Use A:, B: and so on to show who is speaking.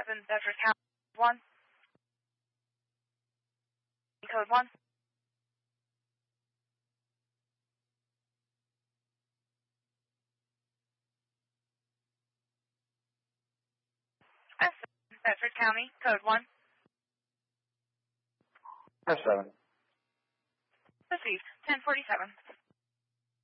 A: Bedford County, 1. Code 1. Bedford County, code 1.
B: F7.
A: Received, 1047.